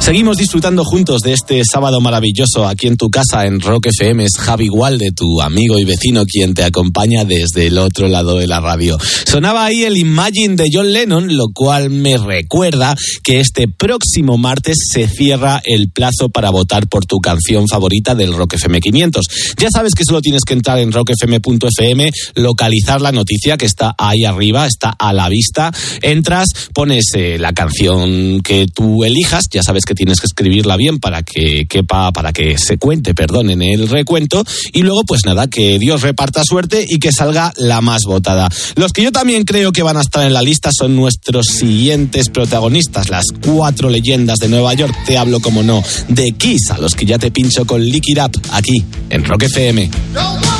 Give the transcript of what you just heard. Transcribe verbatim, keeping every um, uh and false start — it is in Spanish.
Seguimos disfrutando juntos de este sábado maravilloso aquí en tu casa en Rock F M. Es Javi Gualde, tu amigo y vecino, quien te acompaña desde el otro lado de la radio. Sonaba ahí el Imagine de John Lennon, lo cual me recuerda que este próximo martes se cierra el plazo para votar por tu canción favorita del Rock F M quinientos. Ya sabes que solo tienes que entrar en rock f m punto f m, localizar la noticia que está ahí arriba, está a la vista. Entras, pones eh, la canción que tú elijas, ya sabes que tienes que escribirla bien para que quepa, para que se cuente, perdón, en el recuento, y luego pues nada, que Dios reparta suerte y que salga la más votada. Los que yo también creo que van a estar en la lista son nuestros siguientes protagonistas, las cuatro leyendas de Nueva York. Te hablo, como no, de Kiss, a los que ya te pincho con Lick It Up aquí en Rock F M.